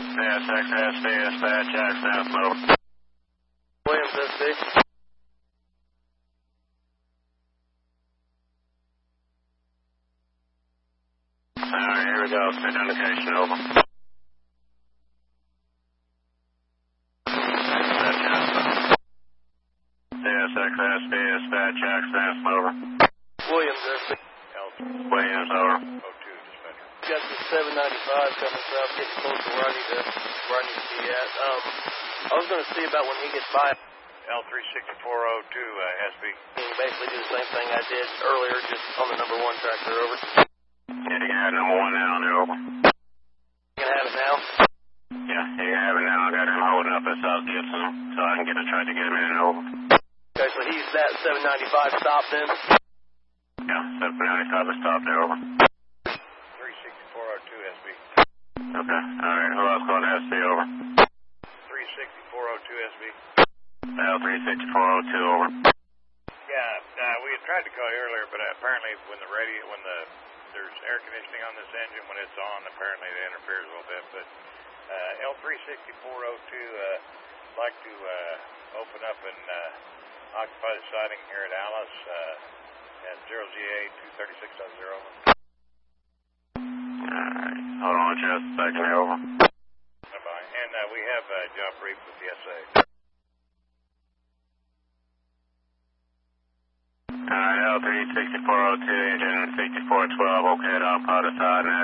SXSD, dispatch, access, over. Williams, SD. Alright, here we go. Send indication, over. SXSD, dispatch, access, over. Williams, SD. Williams, over. Got the 795 coming south, getting close to where I need to be at. I was going to see about when he gets by. L36402, SB. Basically do the same thing I did earlier, just on the number 1 tractor, over. Yeah, you got number 1 down there, over. You can have it now? Yeah, you can have it now. I got him holding up at South Gibson, so I can try to get him in, over. Okay, so he's that 795 stop then? Yeah, 795 is stopped there, over. 36402, SB. Okay, alright, who else going to SC, over? 36402, SB. L36402, over. Yeah, we had tried to call you earlier, but apparently when there's air conditioning on this engine, when it's on, apparently it interferes a little bit. But L36402, like to open up and occupy the siding here at Alice at 0GA 236.0. Alright, hold on just a second, over. Bye-bye. And we have a job brief with the SA. Alright, L36402, engine 6412, okay, I'll put aside and